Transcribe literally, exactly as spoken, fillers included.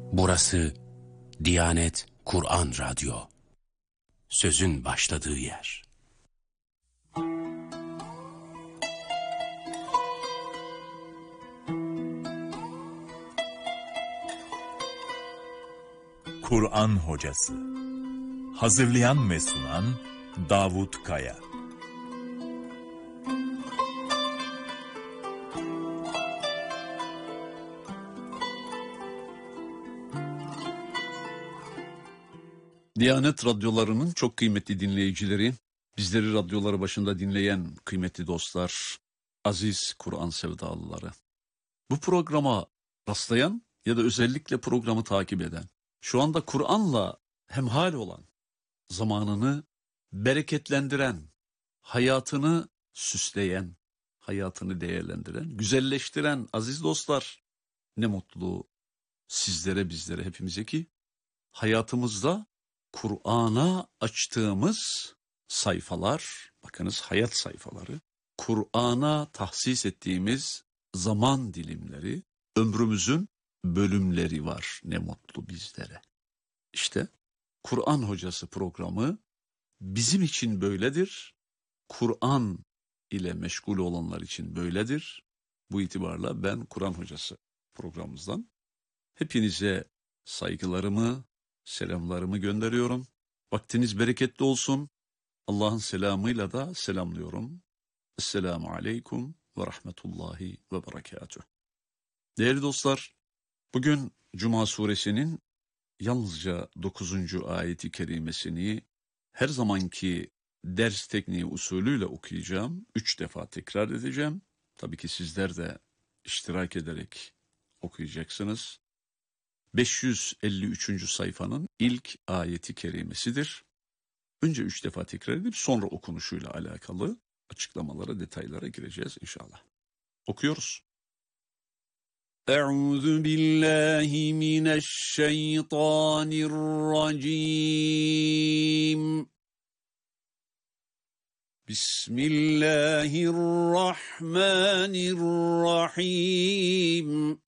Burası Diyanet Kur'an Radyo. Sözün başladığı yer. Kur'an Hocası. Hazırlayan ve sunan Davut Kaya. Diyanet radyolarının çok kıymetli dinleyicileri, bizleri radyoları başında dinleyen kıymetli dostlar, aziz Kur'an sevdalıları. Bu programa rastlayan ya da özellikle programı takip eden, şu anda Kur'an'la hemhal olan, zamanını bereketlendiren, hayatını süsleyen, hayatını değerlendiren, güzelleştiren aziz dostlar, ne mutlu sizlere, bizlere, hepimize ki hayatımızda Kur'an'a açtığımız sayfalar, bakınız hayat sayfaları, Kur'an'a tahsis ettiğimiz zaman dilimleri, ömrümüzün bölümleri var, ne mutlu bizlere. İşte Kur'an Hocası programı bizim için böyledir, Kur'an ile meşgul olanlar için böyledir. Bu itibarla ben Kur'an Hocası programımızdan hepinize saygılarımı, selamlarımı gönderiyorum. Vaktiniz bereketli olsun. Allah'ın selamıyla da selamlıyorum. Esselamu aleyküm ve rahmetullahi ve berekatuhu. Değerli dostlar, bugün Cuma suresinin yalnızca dokuzuncu ayeti kerimesini her zamanki ders tekniği usulüyle okuyacağım. Üç defa tekrar edeceğim. Tabii ki sizler de iştirak ederek okuyacaksınız. beş yüz elli üçüncü sayfanın ilk ayeti kerimesidir. Önce üç defa tekrar edip sonra okunuşuyla alakalı açıklamalara, detaylara gireceğiz inşallah. Okuyoruz. Euzu billahi mineşşeytanirracim. Bismillahirrahmanirrahim.